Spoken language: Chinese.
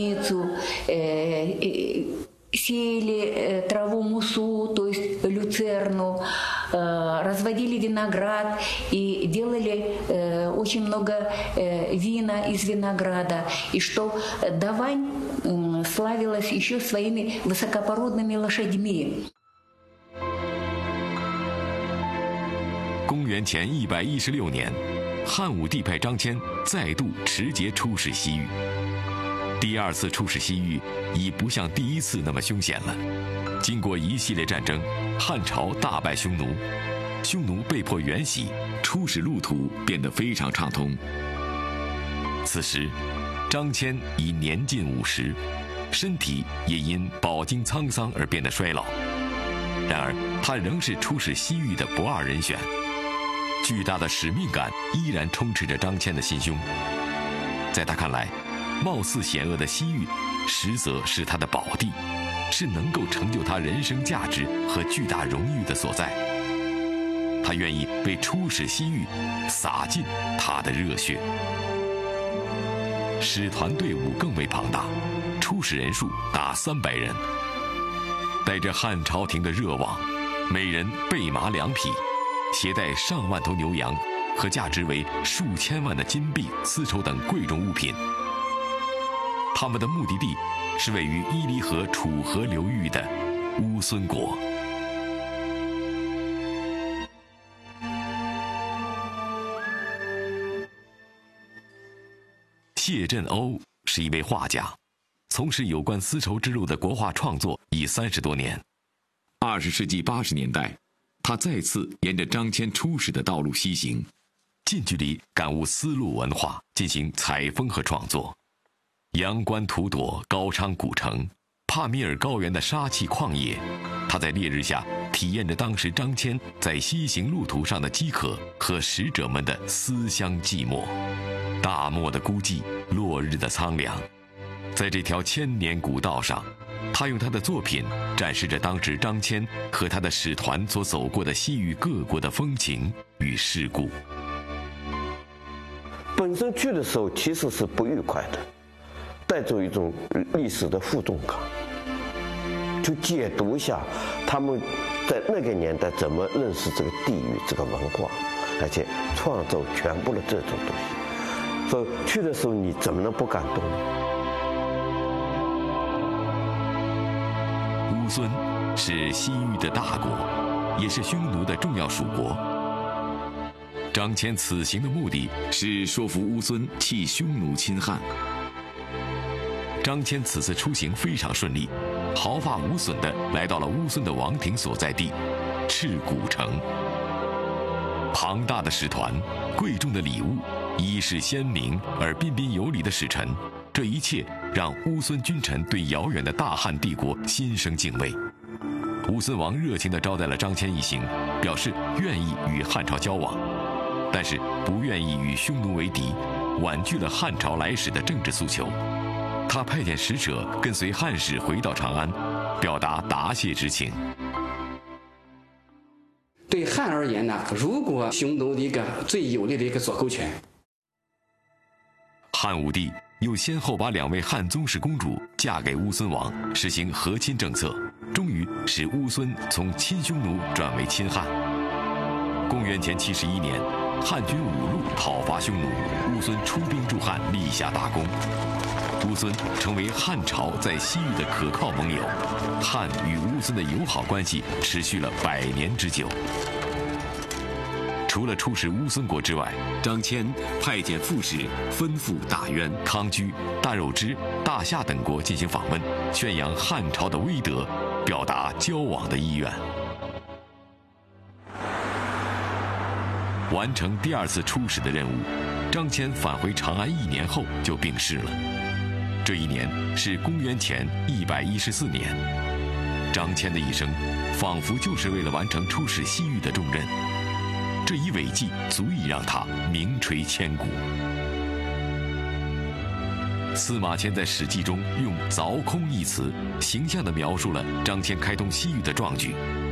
Сеяли траву мусу, то есть люцерну, разводили виноград и делали очень много вина из винограда. И что Давань славилась еще своими высокопородными лошадьми. 公元前116年，汉武帝派张骞再度持节出使西域。第二次出使西域已不像第一次那么凶险了。经过一系列战争，汉朝大败匈奴，匈奴被迫援洗，出使路途变得非常畅通。此时，张骞已年近50，身体也因饱经沧桑而变得衰老。然而，他仍是出使西域的不二人选。巨大的使命感依然充斥着张骞的心胸。在他看来，貌似险恶的西域，实则是他的宝地，是能够成就他人生价值和巨大荣誉的所在。他愿意为出使西域洒尽他的热血。使团队伍更为庞大，出使人数达300人。带着汉朝廷的热望，每人备马2匹，携带上万头牛羊和价值为数千万的金币、丝绸等贵重物品。他们的目的地是位于伊犁河楚河流域的乌孙国。谢振欧是一位画家，从事有关丝绸之路的国画创作已30多年。20世纪80年代，他再次沿着张骞出使的道路西行，近距离感悟丝路文化，进行采风和创作。阳关土朵高昌古城，帕米尔高原的杀气旷野，他在烈日下体验着当时张骞在西行路途上的饥渴和使者们的思乡寂寞。大漠的孤寂，落日的苍凉，在这条千年古道上，他用他的作品展示着当时张骞和他的使团所走过的西域各国的风情与世故。 本身去的时候其实是不愉快的，带着一种历史的负重感，就解读一下他们在那个年代怎么认识这个地域、这个文化，而且创造全部的这种东西。所以去的时候你怎么能不感动呢？ 乌孙是西域的大国，也是匈奴的重要属国。张骞此行的目的是说服乌孙弃匈奴侵汉。张骞此次出行非常顺利，毫发无损地来到了乌孙的王庭所在地赤谷城。庞大的使团，贵重的礼物，衣饰鲜明而彬彬有礼的使臣，这一切让乌孙君臣对遥远的大汉帝国心生敬畏。乌孙王热情地招待了张骞一行，表示愿意与汉朝交往，但是不愿意与匈奴为敌，婉拒了汉朝来使的政治诉求。他派遣使者跟随汉使回到长安，表达答谢之情。 对汉而言呢，如果匈奴的一个最有力的一个左勾拳。 汉武帝又先后把2位汉宗室公主嫁给乌孙王，实行和亲政策，终于使乌孙从亲匈奴转为亲汉。公元前71年，汉军5路讨伐匈奴，乌孙出兵助汉，立下大功。乌孙成为汉朝在西域的可靠盟友，汉与乌孙的友好关系持续了100年之久。除了出使乌孙国之外，张骞派遣副使奔赴大渊、康居、大肉支、大夏等国进行访问，宣扬汉朝的威德，表达交往的意愿。完成第2次出使的任务，张骞返回长安1年后就病逝了。这一年是公元前114年，张骞的一生仿佛就是为了完成出使西域的重任，这一伟绩足以让他名垂千古。司马迁在《史记》中用“凿空”一词，形象地描述了张骞开通西域的壮举。